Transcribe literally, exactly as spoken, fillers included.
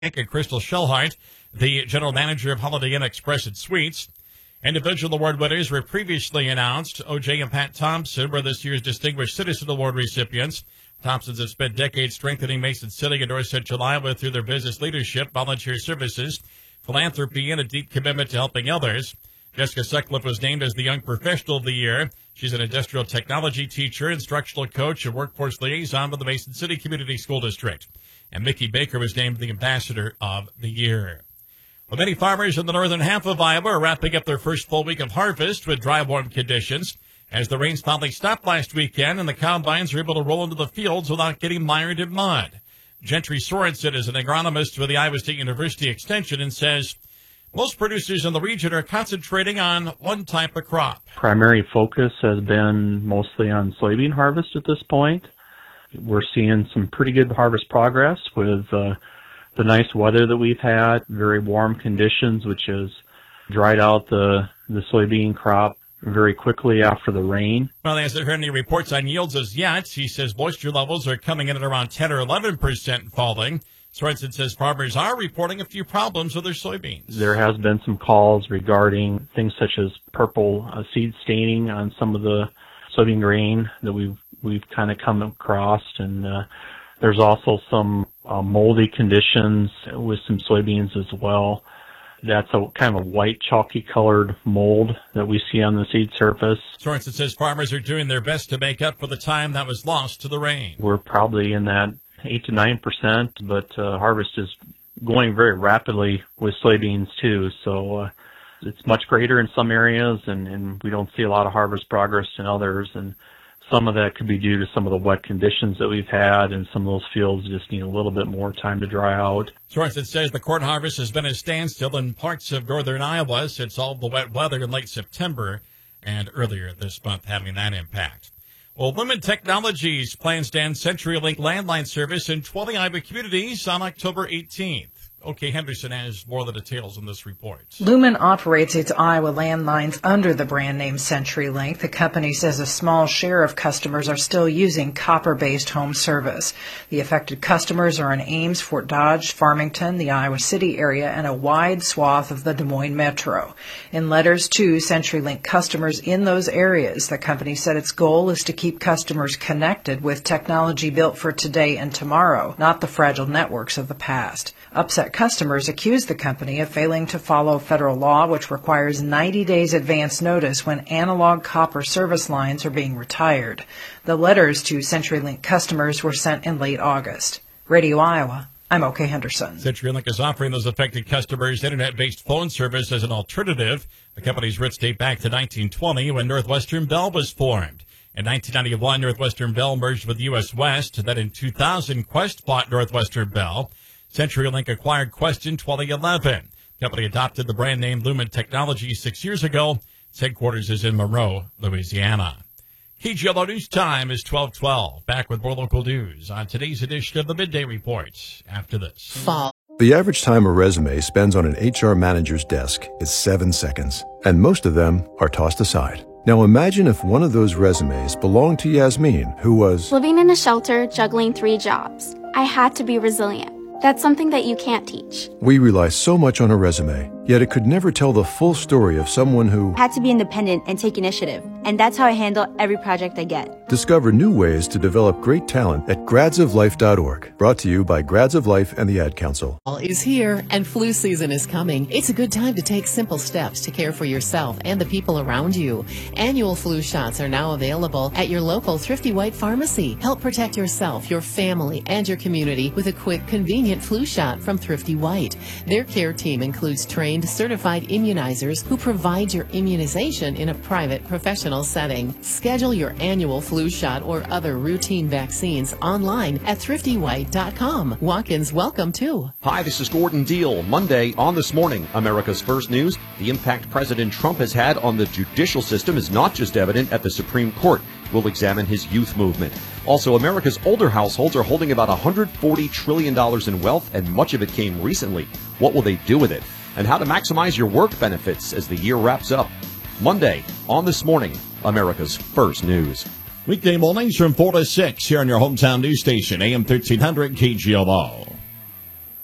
and Crystal Shellhart, the general manager of Holiday Inn Express and Suites. Individual award winners were previously announced. O J and Pat Thompson were this year's Distinguished Citizen Award recipients. Thompsons have spent decades strengthening Mason City and North Central Iowa through their business leadership, volunteer services, philanthropy, and a deep commitment to helping others. Jessica Sutcliffe was named as the Young Professional of the Year. She's an industrial technology teacher, instructional coach, and workforce liaison with the Mason City Community School District. And Mickey Baker was named the Ambassador of the Year. Well, many farmers in the northern half of Iowa are wrapping up their first full week of harvest with dry, warm conditions. As the rains finally stopped last weekend and the combines are able to roll into the fields without getting mired in mud. Gentry Sorensen is an agronomist with the Iowa State University Extension and says most producers in the region are concentrating on one type of crop. Primary focus has been mostly on soybean harvest at this point. We're seeing some pretty good harvest progress with uh, the nice weather that we've had, very warm conditions, which has dried out the, the soybean crop very quickly after the rain. Well, he hasn't heard any reports on yields as yet. He says moisture levels are coming in at around ten or eleven percent and falling. Sorensen says farmers are reporting a few problems with their soybeans. There has been some calls regarding things such as purple uh, seed staining on some of the soybean grain that we've we've kind of come across, and uh, there's also some uh, moldy conditions with some soybeans as well. That's a kind of a white chalky colored mold that we see on the seed surface. Sorensen says farmers are doing their best to make up for the time that was lost to the rain. We're probably in that eight to nine percent, but uh, harvest is going very rapidly with soybeans too. So uh, it's much greater in some areas, and, and we don't see a lot of harvest progress in others. And some of that could be due to some of the wet conditions that we've had, and some of those fields just need a little bit more time to dry out. Sorensen says the corn harvest has been a standstill in parts of northern Iowa since all the wet weather in late September and earlier this month having that impact. Well, Lumen Technologies plans to end CenturyLink landline service in twenty Iowa communities on October eighteenth. Okay, Henderson has more of the details in this report. Lumen operates its Iowa landlines under the brand name CenturyLink. The company says a small share of customers are still using copper-based home service. The affected customers are in Ames, Fort Dodge, Farmington, the Iowa City area, and a wide swath of the Des Moines metro. In letters to CenturyLink customers in those areas, the company said its goal is to keep customers connected with technology built for today and tomorrow, not the fragile networks of the past. Upset customers accuse the company of failing to follow federal law, which requires ninety days advance notice when analog copper service lines are being retired. The letters to CenturyLink customers were sent in late August. Radio Iowa, I'm O K Henderson. CenturyLink is offering those affected customers internet-based phone service as an alternative. The company's roots date back to nineteen twenty when Northwestern Bell was formed. In nineteen ninety-one, Northwestern Bell merged with U S West. Then in two thousand, Quest bought Northwestern Bell. CenturyLink acquired Quest in twenty eleven. The company adopted the brand name Lumen Technologies six years ago. Its headquarters is in Monroe, Louisiana. K G L O News Time is twelve twelve. Back with more local news on today's edition of the Midday Report after this. Fall. The average time a resume spends on an H R manager's desk is seven seconds, and most of them are tossed aside. Now imagine if one of those resumes belonged to Yasmin, who was living in a shelter, juggling three jobs. I had to be resilient. That's something that you can't teach. We rely so much on a resume, yet it could never tell the full story of someone who had to be independent and take initiative. And that's how I handle every project I get. Discover new ways to develop great talent at grads of life dot org. Brought to you by Grads of Life and the Ad Council. Fall is here and flu season is coming. It's a good time to take simple steps to care for yourself and the people around you. Annual flu shots are now available at your local Thrifty White pharmacy. Help protect yourself, your family, and your community with a quick, convenient flu shot from Thrifty White. Their care team includes trained, certified immunizers who provide your immunization in a private, professional setting. Schedule your annual flu shot or other routine vaccines online at thrifty white dot com. Walk-ins welcome too. Hi, this is Gordon Deal. Monday on This Morning, America's First News. The impact President Trump has had on the judicial system is not just evident at the Supreme Court. We'll examine his youth movement. Also, America's older households are holding about one hundred forty trillion dollars in wealth, and much of it came recently. What will they do with it? And how to maximize your work benefits as the year wraps up. Monday on This Morning, America's First News. Weekday mornings from four to six here on your hometown news station, A M thirteen hundred K G L O.